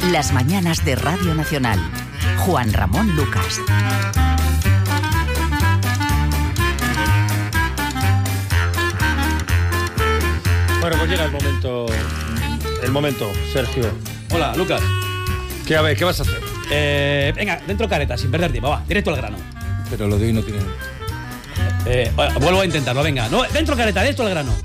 Las mañanas de Radio Nacional. Juan Ramón Lucas. Bueno, pues llega el momento, Sergio. Hola, Lucas. ¿Qué vas a hacer? Venga, dentro careta, sin perder tiempo, va, directo al grano. Pero lo de hoy no tiene... Vuelvo a intentarlo, venga. No, dentro careta, directo al grano.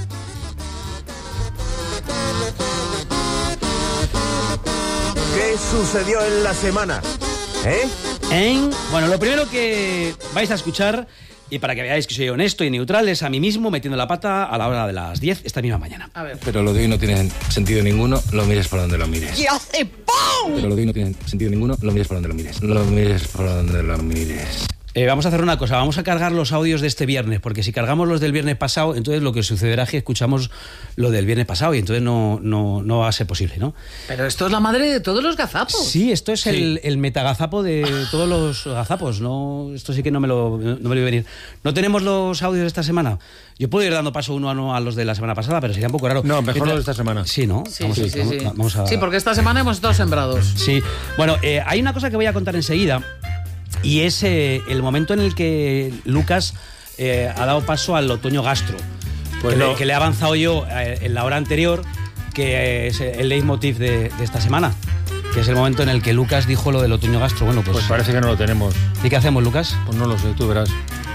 ¿Qué sucedió en la semana? Bueno, lo primero que vais a escuchar, y para que veáis que soy honesto y neutral, es a mí mismo metiendo la pata a la hora de las 10 esta misma mañana. A ver. Pero lo de hoy no tiene sentido ninguno, lo mires por donde lo mires. ¡Y hace ¡pum! Pero lo de hoy no tiene sentido ninguno, lo mires por donde lo mires. Lo mires por donde lo mires. Vamos a hacer una cosa, vamos a cargar los audios de este viernes, porque si cargamos los del viernes pasado, entonces lo que sucederá es que escuchamos lo del viernes pasado y entonces no va a ser posible, ¿no? Pero esto es la madre de todos los gazapos. Sí, esto es el metagazapo de todos los gazapos, ¿no? Esto sí que no me lo iba a venir. ¿No tenemos los audios de esta semana? Yo puedo ir dando paso uno a uno a los de la semana pasada, pero sería un poco raro. No, mejor los de esta semana. Sí, ¿no? Sí, Vamos a... Sí, porque esta semana hemos estado sembrados. Sí. Bueno, hay una cosa que voy a contar enseguida. Y es el momento en el que Lucas ha dado paso al otoño gastro, pues que le he avanzado yo en la hora anterior, que es el leitmotiv de esta semana, que es el momento en el que Lucas dijo lo del otoño gastro. Bueno, pues parece que no lo tenemos. ¿Y qué hacemos, Lucas? Pues no lo sé, tú verás.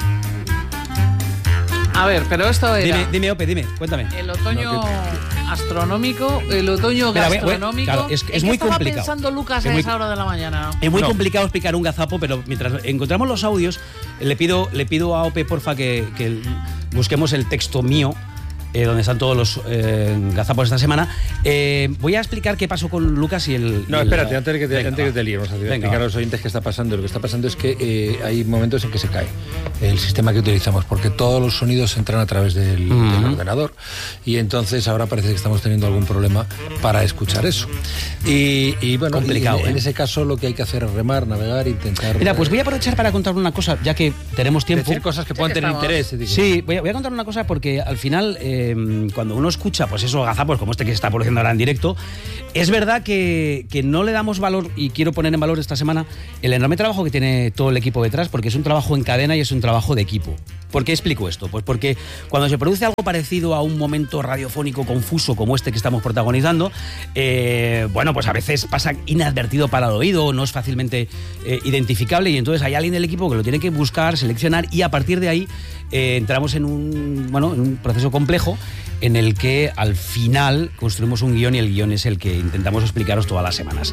A ver, pero esto era... Dime, Ope, cuéntame. El otoño astronómico, el otoño gastronómico. Claro, es muy complicado. ¿Qué estaba pensando Lucas a esa hora de la mañana? Es muy complicado explicar un gazapo, pero mientras encontramos los audios, le pido a Ope, porfa, que busquemos el texto mío, donde están todos los gazapos esta semana. Voy a explicar qué pasó con Lucas y el... No, espérate, antes de que te liemos, a explicar a los oyentes qué está pasando. Lo que está pasando es que hay momentos en que se cae el sistema que utilizamos, porque todos los sonidos entran a través del ordenador, y entonces ahora parece que estamos teniendo algún problema para escuchar eso. Y bueno, complicado, en ese caso lo que hay que hacer es remar, navegar, intentar... Mira, pues voy a aprovechar para contar una cosa, ya que tenemos tiempo. Decir cosas que puedan tener interés. Sí, voy a contar una cosa porque al final... cuando uno escucha pues esos gazapos como este que se está produciendo ahora en directo, es verdad que no le damos valor, y quiero poner en valor esta semana el enorme trabajo que tiene todo el equipo detrás, porque es un trabajo en cadena y es un trabajo de equipo. ¿Por qué explico esto? Pues porque cuando se produce algo parecido a un momento radiofónico confuso como este que estamos protagonizando, bueno, pues a veces pasa inadvertido para el oído, no es fácilmente identificable, y entonces hay alguien del equipo que lo tiene que buscar, seleccionar, y a partir de ahí entramos en un proceso complejo en el que al final construimos un guión, y el guión es el que intentamos explicaros todas las semanas.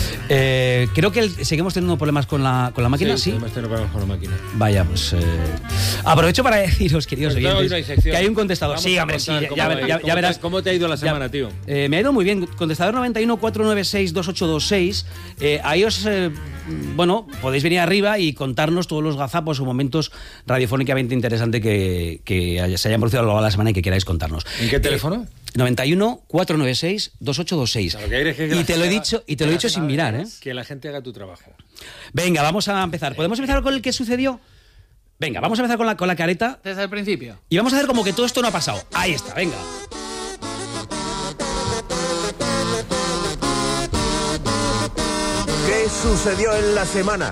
Creo que seguimos teniendo problemas con la máquina, ¿sí? Seguimos teniendo problemas con la máquina. Vaya, pues... aprovecho para deciros, queridos oyentes, que hay un contestador. Sí, hombre, sí, ya verás. ¿Cómo te ha ido la semana, tío? Me ha ido muy bien. Contestador 91 496 2826. Ahí os... bueno, podéis venir arriba y contarnos todos los gazapos o momentos radiofónicamente interesantes que se hayan producido a lo largo de la semana y que queráis contarnos. ¿En qué teléfono? 91 496 2826. Y te lo he dicho sin mirar, ¿eh? Que la gente haga tu trabajo. Venga, vamos a empezar. ¿Podemos empezar con el que sucedió? Venga, vamos a empezar con la careta. Desde el principio. Y vamos a hacer como que todo esto no ha pasado. Ahí está, venga. ¿Qué sucedió en la semana?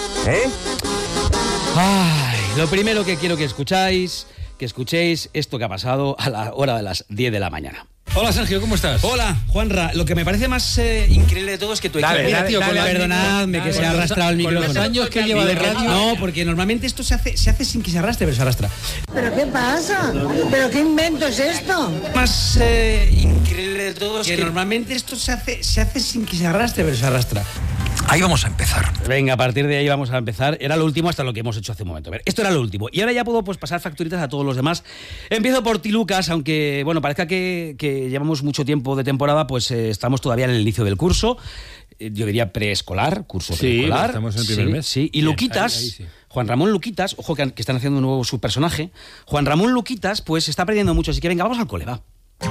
Ay, lo primero que quiero que escuchéis esto que ha pasado a la hora de las 10 de la mañana. Hola, Sergio, ¿cómo estás? Hola, Juanra. Lo que me parece más increíble de todo es que tu equipo... Perdonadme que se ha arrastrado el micrófono. Con los años que lleva de radio... No, porque normalmente esto se hace sin que se arrastre, pero se arrastra. ¿Pero qué pasa? ¿Pero qué invento es esto? Más increíble de todo es que normalmente esto se hace sin que se arrastre, pero se arrastra. Ahí vamos a empezar. Venga, a partir de ahí vamos a empezar. Era lo último hasta lo que hemos hecho hace un momento. A ver, esto era lo último. Y ahora ya puedo pasar facturitas a todos los demás. Empiezo por ti, Lucas, aunque bueno, parezca que llevamos mucho tiempo de temporada, pues estamos todavía en el inicio del curso. Yo diría preescolar, curso preescolar. Sí, estamos en el primer mes. Sí, y Luquitas, ahí sí. Juan Ramón Luquitas, ojo que están haciendo un nuevo subpersonaje. Juan Ramón Luquitas, pues está aprendiendo mucho, así que venga, vamos al cole, va.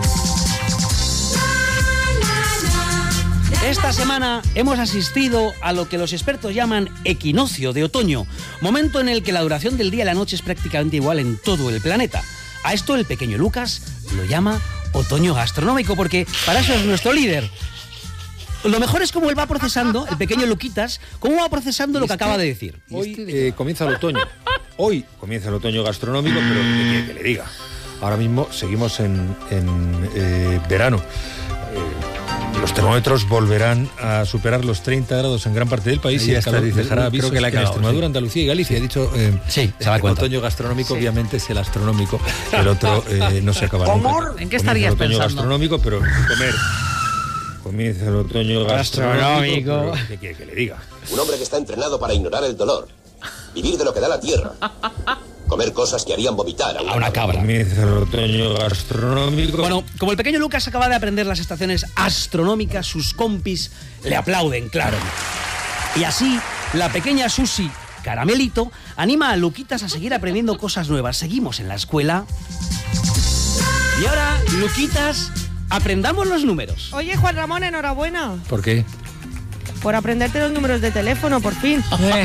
Esta semana hemos asistido a lo que los expertos llaman equinoccio de otoño, momento en el que la duración del día y la noche es prácticamente igual en todo el planeta. A esto el pequeño Lucas lo llama otoño gastronómico, porque para eso es nuestro líder. lo mejor es cómo él va procesando, el pequeño Luquitas, cómo va procesando lo que acaba de decir. Hoy comienza el otoño. Hoy comienza el otoño gastronómico, pero ¿qué quiere que le diga? Ahora mismo seguimos en verano. Los termómetros volverán a superar los 30 grados en gran parte del país y el calor dejará avisos que en Extremadura, Andalucía y Galicia. He dicho, se da cuenta. El otoño gastronómico obviamente es el astronómico, el otro no se acaba nunca. ¿En qué estarías el otoño pensando? Gastronómico, pero comer. Comienza el otoño gastronómico. ¿Qué quiere que le diga? Un hombre que está entrenado para ignorar el dolor, vivir de lo que da la tierra, comer cosas que harían vomitar A una cabra. Comienza el otoño gastronómico. Bueno, como el pequeño Lucas acaba de aprender las estaciones astronómicas, sus compis le aplauden, claro. Y así, la pequeña Susi Caramelito anima a Luquitas a seguir aprendiendo cosas nuevas. Seguimos en la escuela. Y ahora, Luquitas, aprendamos los números. Oye, Juan Ramón, enhorabuena. ¿Por qué? Por aprenderte los números de teléfono, por fin.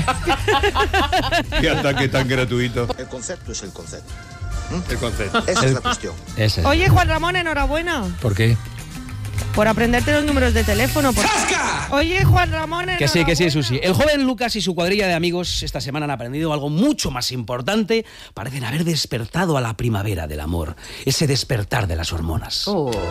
Qué ataque tan gratuito. El concepto es el concepto. El concepto. Esa es la cuestión. Ese. Oye, Juan Ramón, enhorabuena. ¿Por qué? Por aprenderte los números de teléfono. Oye, Juan Ramón, enhorabuena. Que sí, Susi. El joven Lucas y su cuadrilla de amigos esta semana han aprendido algo mucho más importante. Parecen haber despertado a la primavera del amor. Ese despertar de las hormonas.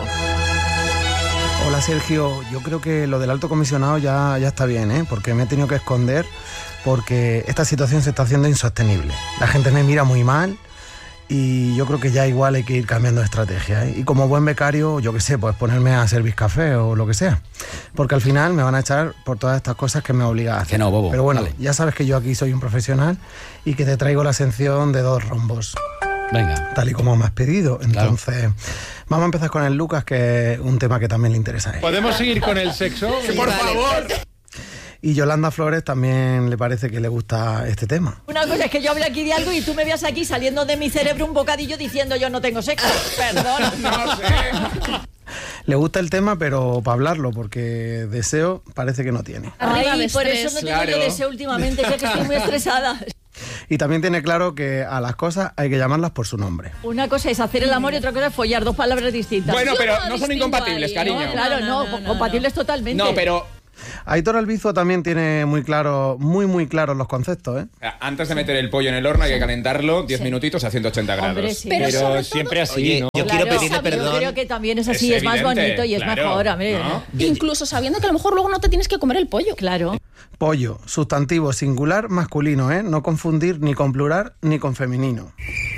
Hola Sergio, yo creo que lo del alto comisionado ya está bien, ¿eh? Porque me he tenido que esconder porque esta situación se está haciendo insostenible. La gente me mira muy mal y yo creo que ya igual hay que ir cambiando de estrategia, ¿eh? Y como buen becario, yo qué sé, pues ponerme a servir café o lo que sea. Porque al final me van a echar por todas estas cosas que me obliga a hacer. Que no, bobo. Pero bueno, Dale. Ya sabes que yo aquí soy un profesional y que te traigo la sección de 2 rombos. Venga. Tal y como me has pedido. Entonces, vamos a empezar con el Lucas, que es un tema que también le interesa a él. ¿Podemos seguir con el sexo? Sí, por favor. Y Yolanda Flores también le parece que le gusta este tema. Una cosa es que yo hable aquí de algo y tú me veas aquí saliendo de mi cerebro un bocadillo diciendo yo no tengo sexo. Perdón. No sé. Le gusta el tema, pero para hablarlo, porque deseo parece que no tiene. Ay, por eso no tengo Claro. yo deseo últimamente, ya que estoy muy estresada. Y también tiene claro que a las cosas hay que llamarlas por su nombre. Una cosa es hacer el amor y otra cosa es follar, 2 palabras distintas. Bueno, Yo pero no no son distingo incompatibles, ahí, cariño. No, claro, no, compatibles totalmente. No, pero Aitor Albizo también tiene muy claro, muy claros los conceptos, ¿eh? antes de meter el pollo en el horno hay que calentarlo 10 minutitos a 180 grados. Hombre, sí. Pero sobre todo- siempre así, Oye, ¿no? yo Claro, quiero pedirle yo perdón. creo que también es así, Es es, más evidente, bonito y es claro, mejor, hombre. ¿no? Incluso sabiendo que a lo mejor luego no te tienes que comer el pollo. Claro. Pollo, sustantivo singular masculino, ¿eh? No confundir ni con plural ni con femenino.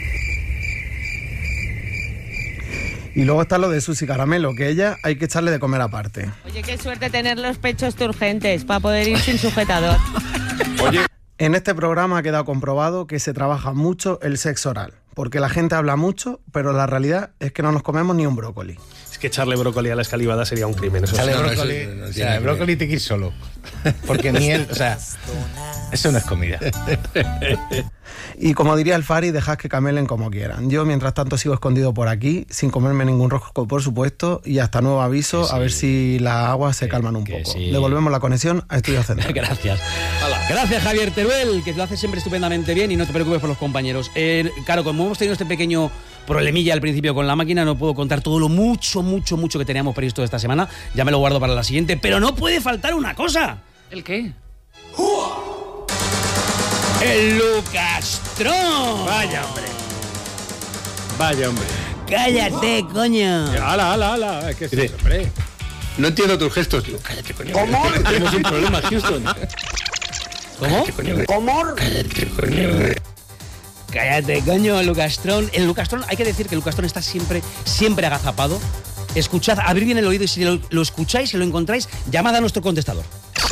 Y luego está lo de Susi Caramelo, que ella hay que echarle de comer aparte. Oye, qué suerte tener los pechos turgentes para poder ir sin sujetador. Oye, En este programa ha quedado comprobado que se trabaja mucho el sexo oral, porque la gente habla mucho, pero la realidad es que no nos comemos ni un brócoli. Es que echarle brócoli a la escalivada sería un crimen. Eso Echarle sí. brócoli, o sea, el brócoli te quieres solo. Porque miel, o sea, eso no es comida. Y como diría el Fari, dejad que camelen como quieran. Yo, mientras tanto, sigo escondido por aquí, sin comerme ningún rosco, por supuesto, y hasta nuevo aviso, a ver si las aguas se calman un poco. sí. Devolvemos la conexión a Estudio Central. Gracias. Gracias, Javier Teruel, que lo hace siempre estupendamente bien y no te preocupes por los compañeros. Claro, como hemos tenido este pequeño problemilla al principio con la máquina, no puedo contar todo lo mucho que teníamos previsto esta semana. Ya me lo guardo para la siguiente, pero no puede faltar una cosa. ¿El qué? ¡El Lucastrón! Vaya, hombre. Vaya, hombre. ¡Cállate, coño! ¡Hala! ¿Qué es eso, hombre? No entiendo tus gestos. Cállate, coño. ¿Cómo? Tenemos un problema, Houston. ¿Cómo? ¿Cómo? Cállate, coño, Lucastrón. El Lucastrón, hay que decir que el Lucastrón está siempre agazapado. Escuchad, abrid bien el oído y si lo escucháis, si lo encontráis, llamad a nuestro contestador.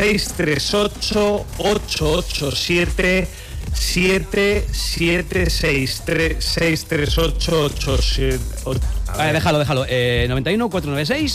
638-877-638-87. Vale, déjalo. 91 496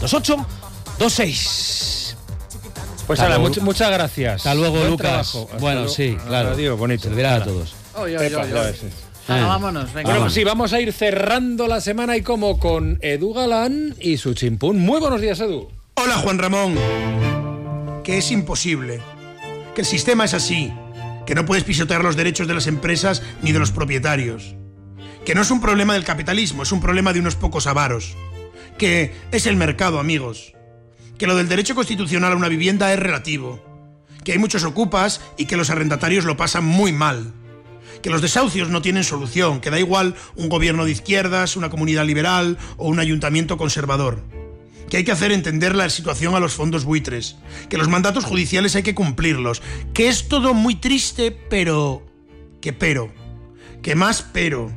2826. Pues Hasta ahora, luego. muchas gracias. Hasta luego, Buen Lucas. trabajo. Hasta Bueno, luego. sí, claro. Adiós, bonito. Se lo dirá a Hala. todos. Vámonos, venga. Bueno, pues sí, vamos a ir cerrando la semana y como con Edu Galán y su chimpún. Muy buenos días, Edu. Hola, Juan Ramón. Que es imposible. Que el sistema es así. Que no puedes pisotear los derechos de las empresas ni de los propietarios. Que no es un problema del capitalismo, es un problema de unos pocos avaros. Que es el mercado, amigos. que lo del derecho constitucional a una vivienda es relativo, que hay muchos ocupas y que los arrendatarios lo pasan muy mal, que los desahucios no tienen solución, que da igual un gobierno de izquierdas, una comunidad liberal o un ayuntamiento conservador, que hay que hacer entender la situación a los fondos buitres, que los mandatos judiciales hay que cumplirlos, que es todo muy triste, pero, que más pero,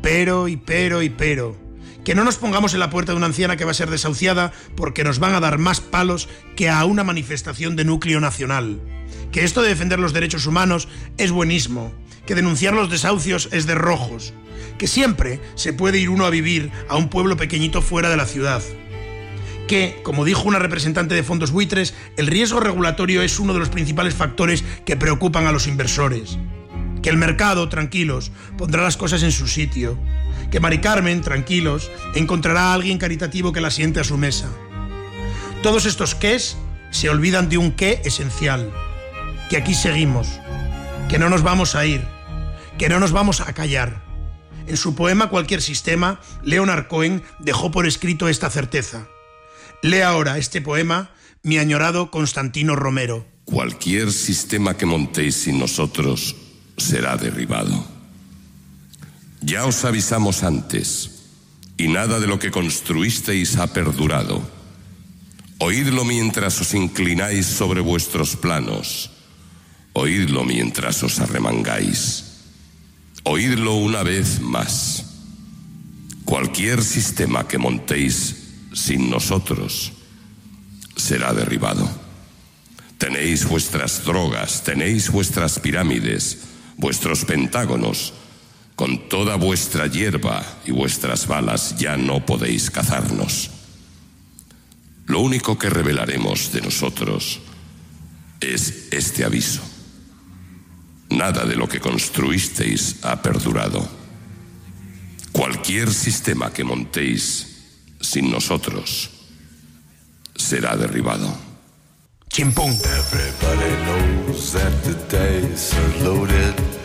que no nos pongamos en la puerta de una anciana que va a ser desahuciada porque nos van a dar más palos que a una manifestación de núcleo nacional, que esto de defender los derechos humanos es buenismo, que denunciar los desahucios es de rojos, que siempre se puede ir uno a vivir a un pueblo pequeñito fuera de la ciudad, que, como dijo una representante de fondos buitres, el riesgo regulatorio es uno de los principales factores que preocupan a los inversores, que el mercado, tranquilos, pondrá las cosas en su sitio, que Mari Carmen, tranquilos, encontrará a alguien caritativo que la siente a su mesa. Todos estos qués se olvidan de un qué esencial, que aquí seguimos, que no nos vamos a ir, que no nos vamos a callar. En su poema Cualquier sistema, Leonard Cohen dejó por escrito esta certeza. Lee ahora este poema mi añorado Constantino Romero. Cualquier sistema que montéis sin nosotros será derribado. Ya os avisamos antes, y nada de lo que construisteis ha perdurado. Oídlo mientras os inclináis sobre vuestros planos. Oídlo mientras os arremangáis. Oídlo una vez más. Cualquier sistema que montéis sin nosotros será derribado. Tenéis vuestras drogas, tenéis vuestras pirámides, vuestros pentágonos. Con toda vuestra hierba y vuestras balas ya no podéis cazarnos. Lo único que revelaremos de nosotros es este aviso. Nada de lo que construisteis ha perdurado. Cualquier sistema que montéis sin nosotros será derribado. Chimpún. Everybody knows that the dice are loaded.